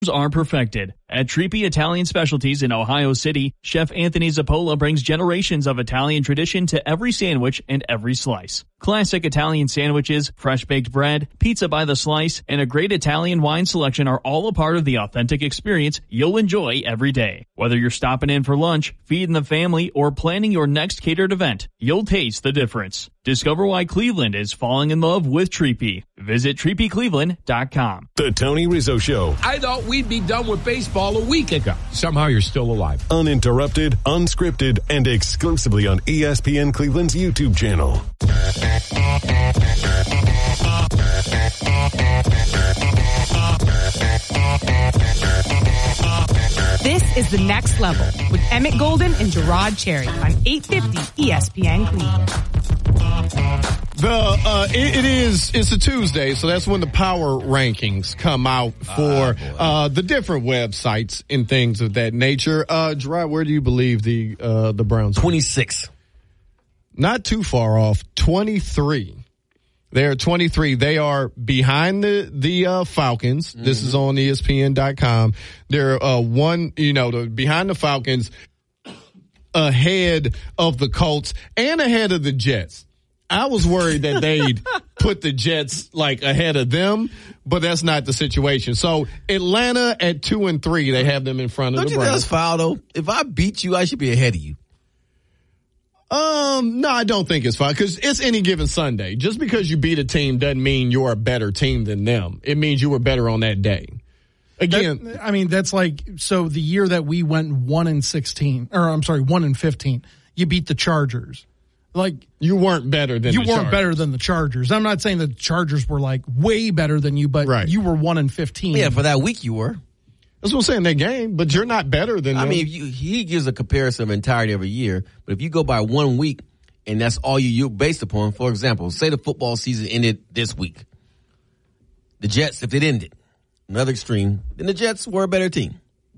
are perfected. At Trippi Italian Specialties in Ohio City, Chef Anthony Zappola brings generations of Italian tradition to every sandwich and every slice. Classic Italian sandwiches, fresh-baked bread, pizza by the slice, and a great Italian wine selection are all a part of the authentic experience you'll enjoy every day. Whether you're stopping in for lunch, feeding the family, or planning your next catered event, you'll taste the difference. Discover why Cleveland is falling in love with Trippi. Visit TrippiCleveland.com. The Tony Rizzo Show. I thought we'd be done with baseball a week ago. Somehow you're still alive. Uninterrupted, unscripted, and exclusively on ESPN Cleveland's YouTube channel. This is The Next Level with Emmett Golden and Gerard Cherry on 850 ESPN Cleveland. It's a Tuesday, so that's when the power rankings come out for the different websites and things of that nature. Gerard, where do you believe the Browns are? 26. Not too far off. 23. They're 23. They are behind the Falcons. Mm-hmm. This is on ESPN.com. They're behind the Falcons, ahead of the Colts, and ahead of the Jets. I was worried that they'd put the Jets ahead of them, but that's not the situation. So Atlanta at 2 and 3, they have them in front of the Browns. Don't you think that's foul though? If I beat you, I should be ahead of you. No, I don't think it's fine because it's any given Sunday. Just because you beat a team doesn't mean you're a better team than them. It means you were better on that day. Again, that's so the year that we went 1 and 15, you beat the Chargers. You weren't better than you weren't better than the Chargers. I'm not saying the Chargers were way better than you, but you were 1 and 15. Yeah, for that week you were. That's what I'm saying, that game, but you're not better than them. I mean, he gives a comparison of entirety of a year, but if you go by 1 week and that's all you're based upon, for example, say the football season ended this week. The Jets, if it ended, another extreme, then the Jets were a better team.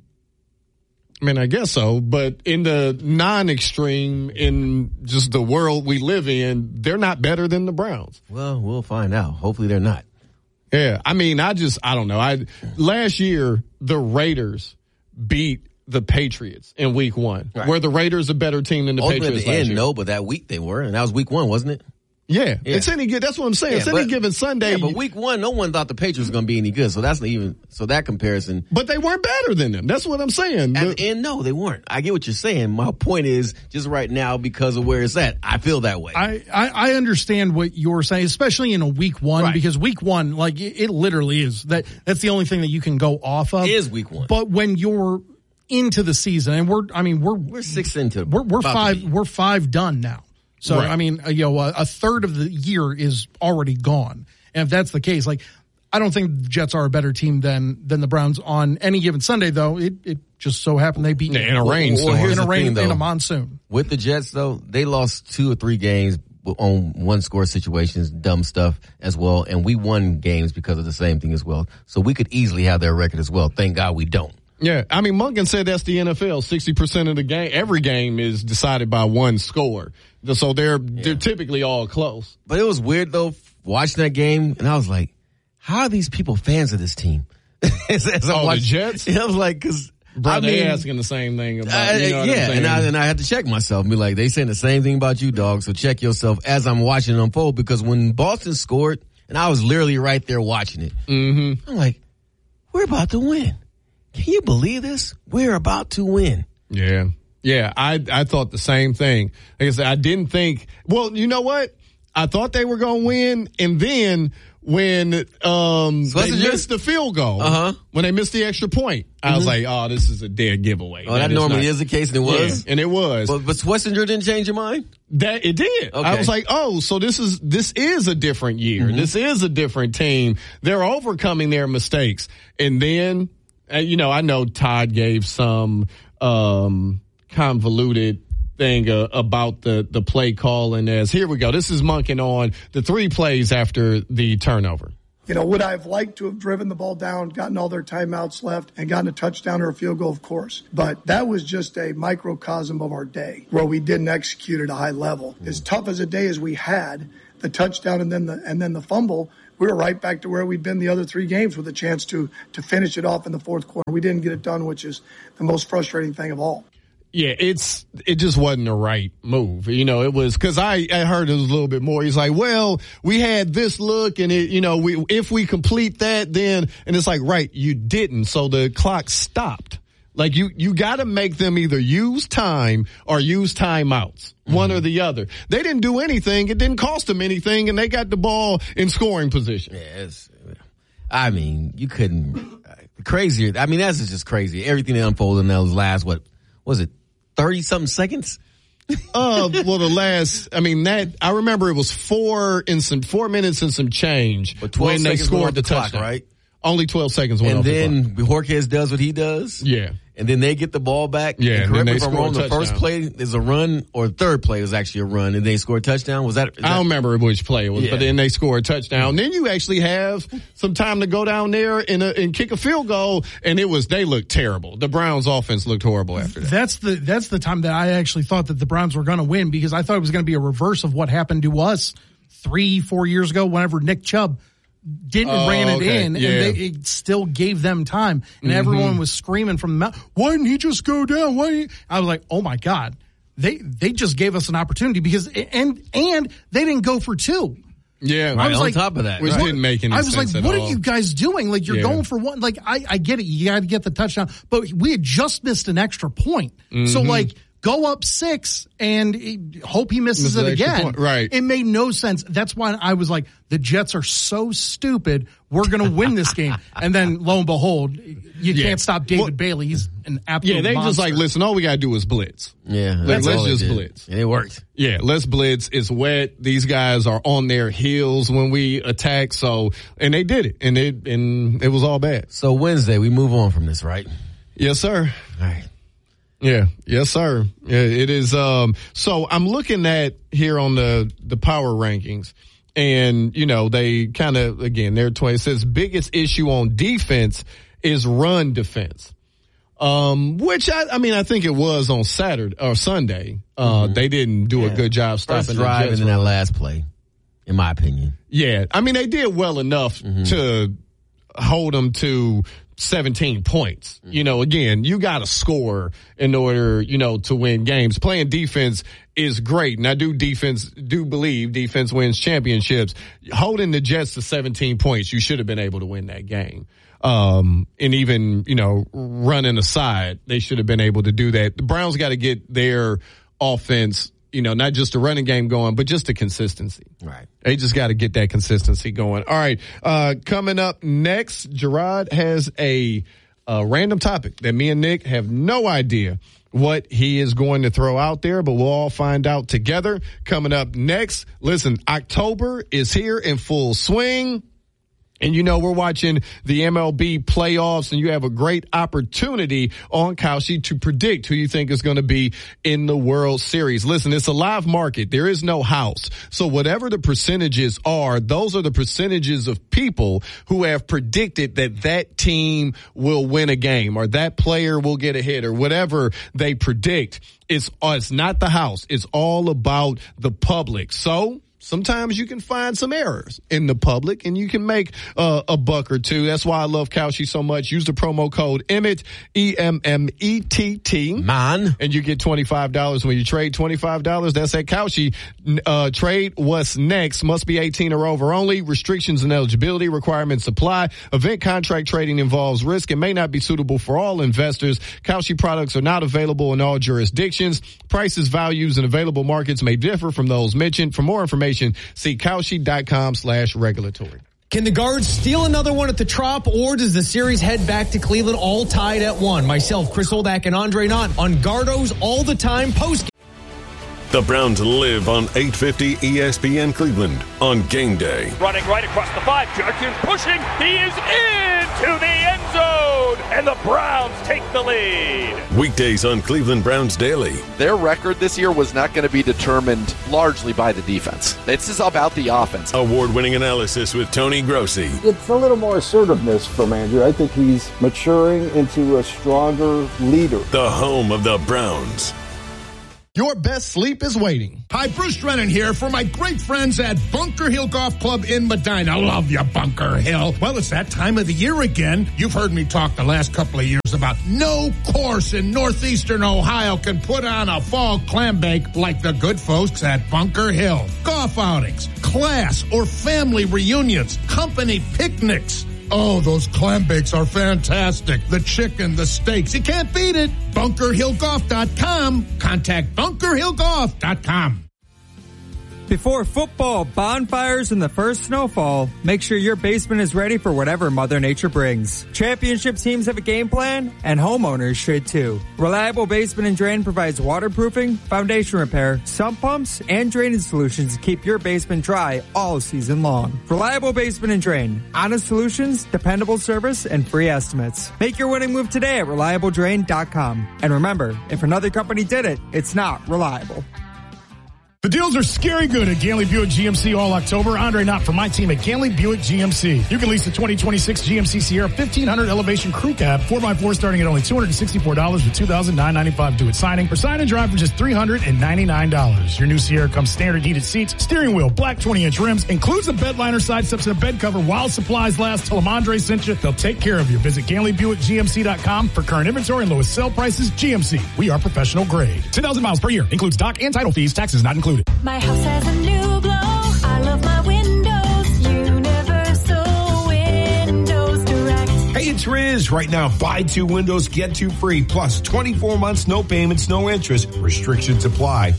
I mean, I guess so, but in the non-extreme, in just the world we live in, they're not better than the Browns. Well, we'll find out. Hopefully they're not. Yeah, I mean, I don't know. Last year, the Raiders beat the Patriots in week 1. Right. Were the Raiders a better team than the Patriots at the end, no, but that week they were, and that was week 1, wasn't it? Yeah. It's any good. That's what I'm saying. It's any given Sunday. Yeah, but week 1, no one thought the Patriots was going to be any good, so that's not even, so that comparison. But they weren't better than them. That's what I'm saying. At the end, no, they weren't. I get what you're saying. My point is, just right now, because of where it's at, I feel that way. I understand what you're saying, especially in a week 1, because week 1, it literally is. That's the only thing that you can go off of. It is week 1. But when you're into the season, and we're 6 into we're 5 done now. So, right. I mean, a third of the year is already gone. And if that's the case, I don't think the Jets are a better team than the Browns on any given Sunday, though. It just so happened they beat in a rainstorm. In a monsoon. With the Jets, though, they lost 2 or 3 games on one-score situations, dumb stuff as well. And we won games because of the same thing as well. So we could easily have their record as well. Thank God we don't. Yeah, I mean, Munkin said that's the NFL. 60% of the game, every game is decided by one score. So they're typically all close. But it was weird, though, watching that game, and I was like, how are these people fans of this team? The Jets? I was like, because they asking the same thing about and I had to check myself and be like, they saying the same thing about you, dog, so check yourself as I'm watching it unfold, because when Boston scored, and I was literally right there watching it, I'm like, we're about to win. Can you believe this? We're about to win. Yeah. Yeah, I thought the same thing. Like I said, I didn't think, well, you know what? I thought they were going to win, and then when they missed the field goal, when they missed the extra point, I was like, oh, this is a dead giveaway. Oh, that normally is the case, and it was? Yeah, and it was. But Swessinger didn't change your mind? That it did. Okay. I was like, oh, so this is a different year. This is a different team. They're overcoming their mistakes. And then, I know Todd gave some convoluted thing about the play calling as, here we go, this is Munkin on the 3 plays after the turnover. Would I have liked to have driven the ball down, gotten all their timeouts left, and gotten a touchdown or a field goal? Of course. But that was just a microcosm of our day where we didn't execute at a high level. As tough as a day as we had, the touchdown and then the fumble we were right back to where we'd been the other 3 games with a chance to finish it off in the fourth quarter. We didn't get it done, which is the most frustrating thing of all. Yeah, it just wasn't the right move. It was because I heard it was a little bit more. He's like, well, we had this look and if we complete that, then, and it's like, right, you didn't. So the clock stopped. Like you got to make them either use time or use timeouts, one or the other. They didn't do anything. It didn't cost them anything, and they got the ball in scoring position. Yeah, you couldn't. Crazier. That's just crazy. Everything that unfolded in those last, what was it, 30-something seconds? Well, I remember it was 4 minutes and some change when they scored the touchdown. Clock, right? Only 12 seconds went off the clock. And then Jorquez does what he does. Yeah. And then they get the ball back. Yeah. And correct me if I'm wrong, the first touchdown. play is a run, or the third play was actually a run, and they score a touchdown. I don't remember which play it was, Yeah. but then they score a touchdown. Then you actually have some time to go down there and kick a field goal, and they looked terrible. The Browns offense looked horrible after that. That's the time that I actually thought that the Browns were going to win, because I thought it was going to be a reverse of what happened to us 3-4 years ago whenever Nick Chubb ran it in, yeah. and it still gave them time, and everyone was screaming from the mountain, why didn't he just go down? I was like, oh my God, they just gave us an opportunity, because and they didn't go for 2. Yeah, I was on like, top of that, which didn't make any sense. I was like, what at are all. you guys doing? Like, you're going for one. Like, I get it, you got to get the touchdown, but we had just missed an extra point, so like, go up 6 and hope he misses it again. Point. Right. It made no sense. That's why I was like, the Jets are so stupid. We're going to win this game. And then lo and behold, you can't stop David Bailey. He's an absolute they monster. just like, listen, all we got to do is blitz. Yeah. Let's just blitz. And it worked. Yeah, let's blitz. It's wet. These guys are on their heels when we attack. So, and they did it. And it was all bad. So Wednesday, we move on from this, right? Yes, sir. All right. Yeah. Yes, sir. Yeah, it is. So I'm looking at here on the power rankings, and, they kind of, again, it says biggest issue on defense is run defense. Which I think it was on Saturday or Sunday. They didn't do a good job stopping First drive the Jets and then that last play, in my opinion. Yeah. They did well enough to hold them to 17 points. Again, you got to score in order, to win games. Playing defense is great. And I do believe defense wins championships. Holding the Jets to 17 points, you should have been able to win that game. And even, running aside, they should have been able to do that. The Browns got to get their offense, not just the running game going, but just the consistency. Right. They just got to get that consistency going. All right. Coming up next, Gerard has a random topic that me and Nick have no idea what he is going to throw out there, but we'll all find out together. Coming up next, listen, October is here in full swing. And we're watching the MLB playoffs, and you have a great opportunity on Kalshi to predict who you think is going to be in the World Series. Listen, it's a live market. There is no house. So whatever the percentages are, those are the percentages of people who have predicted that team will win a game, or that player will get a hit, or whatever they predict. It's not the house. It's all about the public. So sometimes you can find some errors in the public, and you can make a buck or two. That's why I love Kalshi so much. Use the promo code Emmett, EMMETT. Man. And you get $25 when you trade $25. That's at Kalshi. Trade what's next. Must be 18 or over only. Restrictions and eligibility requirements apply. Event contract trading involves risk and may not be suitable for all investors. Kalshi products are not available in all jurisdictions. Prices, values, and available markets may differ from those mentioned. For more information, see Kalshi.com/regulatory. Can the Guards steal another one at the Trop, or does the series head back to Cleveland all tied at 1? Myself, Chris Oldak, and Andre Knott on Gardo's All the Time post. The Browns live on 850 ESPN Cleveland on game day. Running right across the 5. Judkins pushing. He is into the end zone. And the Browns take the lead. Weekdays on Cleveland Browns Daily. Their record this year was not going to be determined largely by the defense. This is about the offense. Award-winning analysis with Tony Grossi. It's a little more assertiveness from Andrew. I think he's maturing into a stronger leader. The home of the Browns. Your best sleep is waiting. Hi, Bruce Drennan here for my great friends at Bunker Hill Golf Club in Medina. Love you, Bunker Hill. Well, it's that time of the year again. You've heard me talk the last couple of years about no course in northeastern Ohio can put on a fall clam bake like the good folks at Bunker Hill. Golf outings, class or family reunions, company picnics. Oh, those clam bakes are fantastic. The chicken, the steaks, you can't beat it. BunkerHillGolf.com. Contact BunkerHillGolf.com. Before football, bonfires, and the first snowfall, make sure your basement is ready for whatever Mother Nature brings. Championship teams have a game plan, and homeowners should too. Reliable Basement and Drain provides waterproofing, foundation repair, sump pumps, and drainage solutions to keep your basement dry all season long. Reliable Basement and Drain. Honest solutions, dependable service, and free estimates. Make your winning move today at ReliableDrain.com. And remember, if another company did it, it's not reliable. The deals are scary good at Ganley Buick GMC all October. Andre Knott from my team at Ganley Buick GMC. You can lease the 2026 GMC Sierra 1500 Elevation Crew Cab 4x4 starting at only $264 with $2,995 due at signing, or sign and drive for just $399. Your new Sierra comes standard heated seats, steering wheel, black 20-inch rims, includes a bed liner, side steps, and a bed cover while supplies last. Tell them Andre sent you. They'll take care of you. Visit GanleyBuickGMC.com for current inventory and lowest sale prices. GMC. We are professional grade. 10,000 miles per year. Includes dock and title fees. Taxes not included. My house has a new glow. I love my windows. Universal Windows Direct. Hey, it's Riz. Right now, buy 2 windows, get 2 free. Plus 24 months, no payments, no interest. Restrictions apply.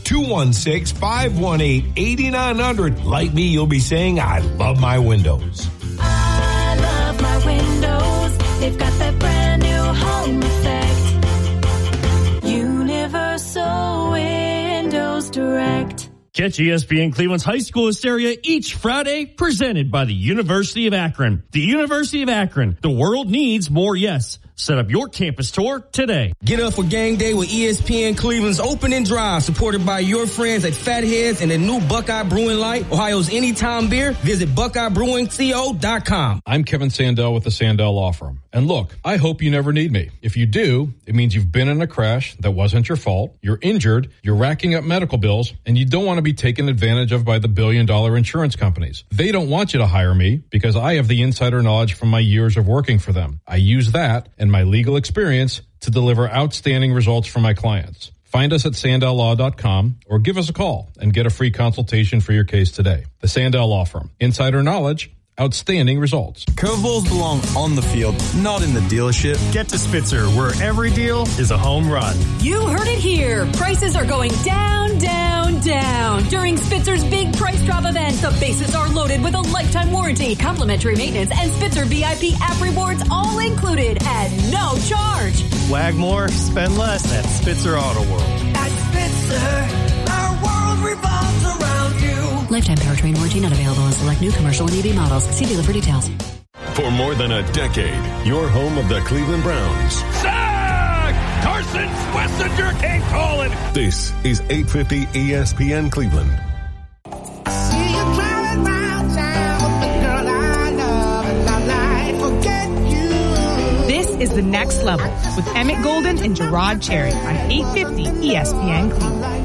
216-518-8900. Like me, you'll be saying, I love my windows. I love my windows. They've got that brand new home effect. Universal Windows Direct. Catch ESPN Cleveland's high school hysteria each Friday, presented by the University of Akron. The University of Akron. The world needs more yes. Set up your campus tour today. Get up for game day with ESPN Cleveland's opening drive, supported by your friends at Fatheads and the new Buckeye Brewing Light, Ohio's anytime beer. Visit BuckeyeBrewingCO.com. I'm Kevin Sandell with the Sandell Law Firm. And look, I hope you never need me. If you do, it means you've been in a crash that wasn't your fault, you're injured, you're racking up medical bills, and you don't want to be taken advantage of by the billion-dollar insurance companies. They don't want you to hire me because I have the insider knowledge from my years of working for them. I use that and my legal experience to deliver outstanding results for my clients. Find us at SandellLaw.com or give us a call and get a free consultation for your case today. The Sandell Law Firm. Insider knowledge, outstanding results. Curveballs belong on the field, not in the dealership. Get to Spitzer, where every deal is a home run. You heard it here. Prices are going down, down, down. During Spitzer's big price drop event, the bases are loaded with a lifetime warranty, complimentary maintenance, and Spitzer VIP app rewards all included at no charge. Wag more, spend less at Spitzer Auto World. At Spitzer, our world revolves around you. Lifetime powertrain warranty not available on select new commercial and EV models. See dealer for details. For more than a decade, your home of the Cleveland Browns. Sack! Carson Schlesinger came calling. This is 850 ESPN Cleveland. This is The Next Level with Emmett Golden and Gerard Cherry on 850 ESPN Cleveland.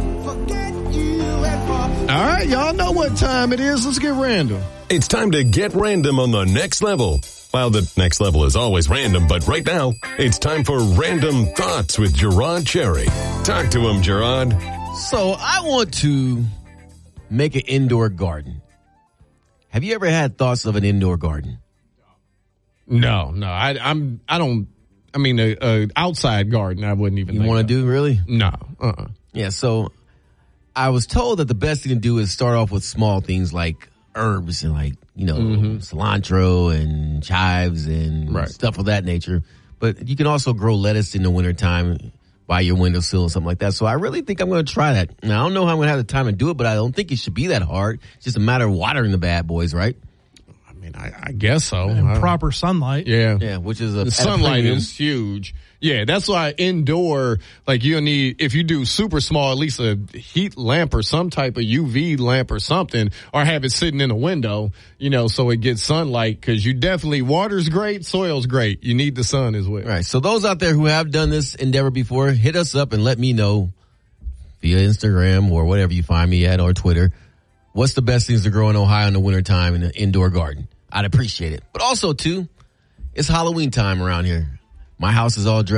All right, y'all know what time it is. Let's get random. It's time to get random on the next level. Well, the next level is always random, but right now, it's time for Random Thoughts with Gerard Cherry. Talk to him, Gerard. So I want to make an indoor garden. Have you ever had thoughts of an indoor garden? No. I don't. I mean, a outside garden, I wouldn't even. You want to do really? No. Yeah. So I was told that the best thing to do is start off with small things like herbs and cilantro and chives and stuff of that nature. But you can also grow lettuce in the wintertime by your windowsill and something like that. So I really think I'm going to try that. Now, I don't know how I'm going to have the time to do it, but I don't think it should be that hard. It's just a matter of watering the bad boys, right? I mean, I guess so. And proper sunlight. Yeah, which is the sunlight is huge. Yeah, that's why indoor, like you'll need, if you do super small, at least a heat lamp or some type of UV lamp or something, or have it sitting in a window, so it gets sunlight, because you definitely, water's great, soil's great. You need the sun as well. Right. So those out there who have done this endeavor before, hit us up and let me know. via Instagram or whatever you find me at, or Twitter. What's the best things to grow in Ohio in the wintertime in an indoor garden? I'd appreciate it. But also, too, it's Halloween time around here. My house is all dressed